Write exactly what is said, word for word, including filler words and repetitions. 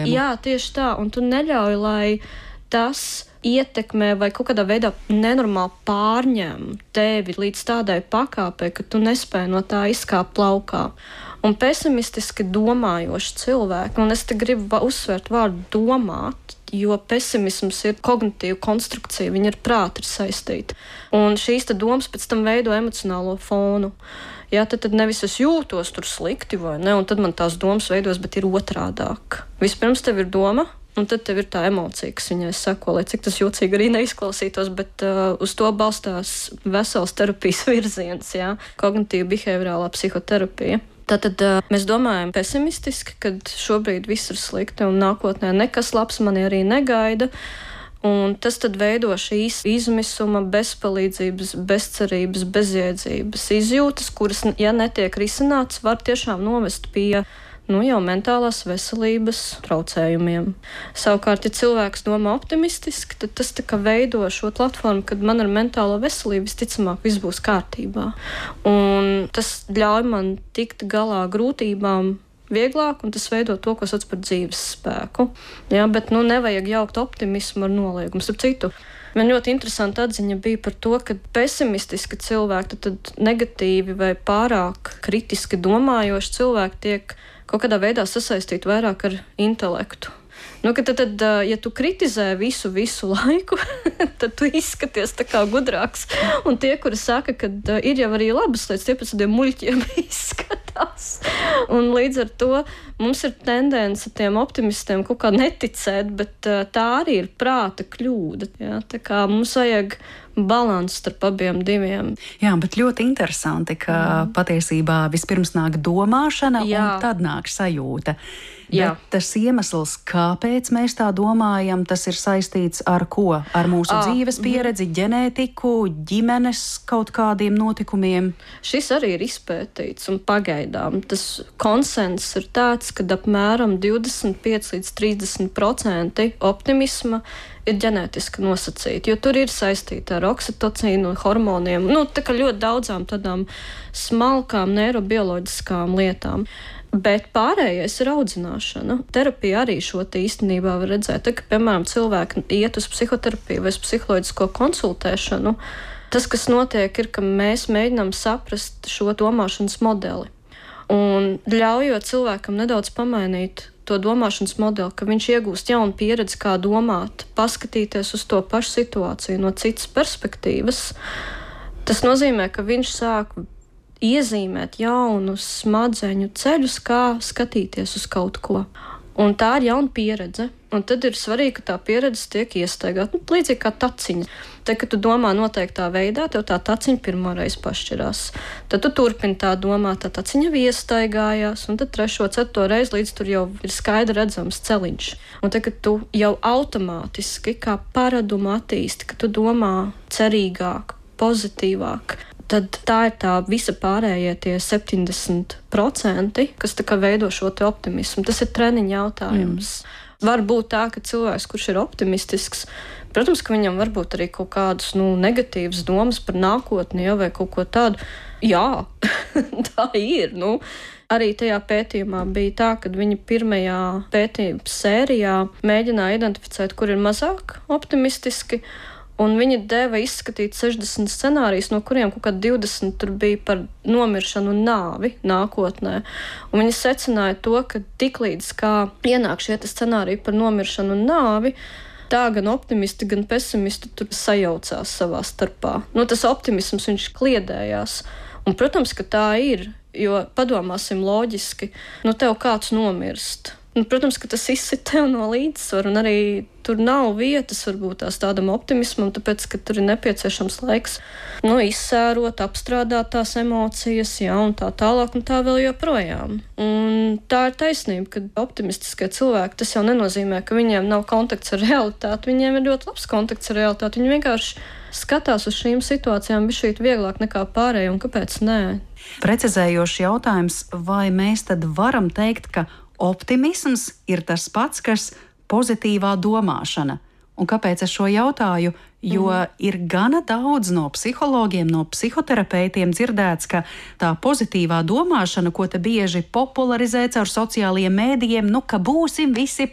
problēmu. Jā, tieši tā, un tu neļauj, lai tas ietekmē vai kaut kādā veidā nenormāli pārņem tevi līdz tādai pakāpei, ka tu nespēj no tā izkāpt laukā. Un pesimistiski domājoši cilvēki, un es te gribu uzsvērt vārdu domāt, jo pesimisms ir kognitīva konstrukcija, viņa ar prātu ir saistīta. Un šīs te domas pēc tam veido emocionālo fonu. Jā, tad, tad nevis es jūtos tur slikti vai ne, un tad man tās domas veidos, bet ir otrādāk. Vispirms tev ir doma, un tad tev ir tā emocija, kas viņai seko, lai cik tas jocīgi arī neizklausītos, bet uh, uz to balstās vesels terapijas virziens, jā, kognitīva behaviorālā psihoterapija. Tātad uh, mēs domājam pesimistiski, kad šobrīd viss ir slikti un nākotnē nekas labs mani arī negaida. Un tas tad veido šīs izmisuma, bezpalīdzības, bezcerības, bezjēdzības izjūtas, kuras, ja netiek risināts, var tiešām novest pie nu, jau mentālās veselības traucējumiem. Savukārt, ja cilvēks domā optimistiski, tad tas tā kā veido šo platformu, kad man ar mentālo veselību visticamāk viss būs kārtībā. Un tas ļauj man tikt galā grūtībām vieglāk, un tas veido to, ko sauc par dzīves spēku. Jā, bet nu, nevajag jaukt optimismu ar noliegumu. Starp citu, man ļoti interesanta atziņa bija par to, ka pesimistiski cilvēki, tad, tad negatīvi vai pārāk kritiski domājoši cilvēki tiek kaut kādā veidā sasaistīti vairāk ar intelektu. Nu, tad, tad, ja tu kritizē visu, visu laiku, tad tu izskaties tā kā gudrāks. Un tie, kuri saka, ka ir jau arī labas lietas, tie pēc tādiem muļķiem izskatās. Un līdz ar to mums ir tendence tiem optimistiem kaut kā neticēt, bet tā arī ir prāta kļūda. Jā? Tā kā mums vajag balanss starp abiem diviem. Jā, bet ļoti interesanti, ka mm. patiesībā vispirms nāk domāšana, Jā. Un tad nāk sajūta. Jā. Bet tas iemesls, kāpēc mēs tā domājam, tas ir saistīts ar ko? Ar mūsu à, dzīves pieredzi, mm. ģenētiku, ģimenes kaut kādiem notikumiem? Šis arī ir izpētīts un pagaidām. Tas konsens ir tāds, ka apmēram divdesmit pieci līdz trīsdesmit procenti optimisma ir ģenētiski nosacīti, jo tur ir saistīta ar oksitocīnu, hormoniem, nu, tā kā ļoti daudzām tādām smalkām neirobioloģiskām lietām. Bet pārējais ir audzināšana. Terapija arī šo te īstenībā var redzēt. Tā, ka, piemēram, cilvēki iet uz psihoterapiju vai uz psiholoģisko konsultēšanu, tas, kas notiek, ir, ka mēs mēģinām saprast šo domāšanas modeli. Un ļaujot cilvēkam nedaudz pamainīt to domāšanas modeli, ka viņš iegūst jaunu pieredzi, kā domāt, paskatīties uz to pašu situāciju no citas perspektīvas, tas nozīmē, ka viņš sāk iezīmēt jaunus smadzeņu ceļus, kā skatīties uz kaut ko. Un tā ir jauna pieredze. Un tad ir svarīgi, ka tā pieredze tiek iestaigāta. Nu, līdzīgi kā taciņa. Tad, kad tu domā noteiktā veidā, tev tā taciņa pirmoreiz pašķirās. Tad tu turpini tā domāt, tā taciņa jau iestaigājās, un tad trešo, ceturto reizi līdz tur jau ir skaidri redzams celiņš. Un tad, kad tu jau automātiski kā paradumu attīsti, ka tu domā cerīgāk, pozitīvāk, tad tā ir tā visa pārējie tie septiņdesmit procenti, kas tā kā veido šo te optimismu. Tas ir treniņa jautājums. Mm. Var būt tā, ka cilvēks, kurš ir optimistisks, protams, ka viņam var būt arī kaut kādas nu, negatīvas domas par nākotni, ja, vai kaut ko tādu. Jā, tā ir. Nu. Arī tajā pētījumā bija tā, ka viņi pirmajā pētījuma sērijā mēģināja identificēt, kur ir mazāk optimistiski, un viņi deva izskatīt sešdesmit scenārijus, no kuriem kaut kādi divdesmit tur bija par nomiršanu un nāvi nākotnē. Un viņi secināja to, ka tiklīdz kā ienāk šie scenāriji par nomiršanu un nāvi, tā gan optimisti, gan pesimisti tur sajaucās savā starpā. Nu, tas optimisms viņš kliedējās. Un, protams, ka tā ir, jo padomāsim loģiski, nu tev kāds nomirst. Un, protams, ka tas izsit tev no līdzsvaru, un arī tur nav vietas varbūt tās tādam optimismam, tāpēc, ka tur ir nepieciešams laiks nu, izsērot, apstrādāt tās emocijas, jā, un tā tālāk, un tā vēl joprojām. Un tā ir taisnība, ka optimistiskie cilvēki, tas jau nenozīmē, ka viņiem nav kontakts ar realitāti, viņiem ir ļoti labs kontakts ar realitāti, viņi vienkārši skatās uz šīm situācijām bišķīt vieglāk nekā pārējie, un kāpēc nē? Precizējošs jautājums, vai mēs tad varam teikt, ka optimisms ir tas pats, kas pozitīvā domāšana. Un kāpēc es šo jautāju? Jo mm. ir gana daudz no psihologiem, no psihoterapeitiem dzirdēts, ka tā pozitīvā domāšana, ko te bieži popularizē caur sociālajiem mēdījiem, nu, ka būsim visi